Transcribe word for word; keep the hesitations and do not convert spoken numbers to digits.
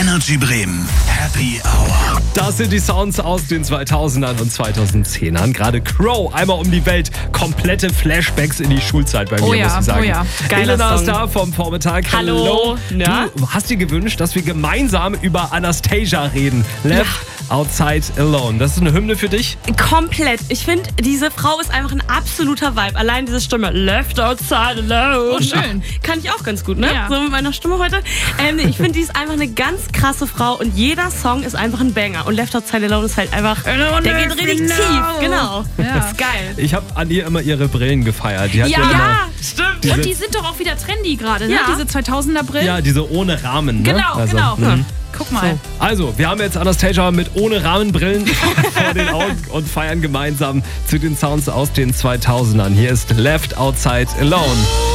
Energy Bremen, Happy Hour. Das sind die Sounds aus den zweitausendern und zweitausendzehnern. Gerade Crow, einmal um die Welt. Komplette Flashbacks in die Schulzeit bei mir, Oh ja, muss ich sagen. oh ja. Geiler Geiler ist Song. da vom Vormittag. Hallo. Na? Du hast dir gewünscht, dass wir gemeinsam über Anastasia reden. Left Outside Alone. Das ist eine Hymne für dich? Komplett. Ich finde, diese Frau ist einfach ein absoluter Vibe. Allein diese Stimme. Left outside alone. Oh, schön. Kann ich auch ganz gut, ne? Ja. So mit meiner Stimme heute. Ähm, ich finde, die ist einfach eine ganz krasse Frau und jeder Song ist einfach ein Banger. Und Left Outside Alone ist halt einfach, der geht richtig Genau. tief. Genau. Ja. Das ist geil. Ich habe an ihr immer ihre Brillen gefeiert. Die hat Ja. ja, immer, Ja, stimmt. Diese- Und die sind doch auch wieder trendy gerade, ne? Ja. Diese zweitausender Brillen. ja, diese ohne Rahmen. Ne? Genau, Also, genau. mhm. Guck mal. Also, wir haben jetzt Anastasia mit ohne Rahmenbrillen vor den Augen und feiern gemeinsam zu den Sounds aus den zweitausendern. Hier ist Left Outside Alone.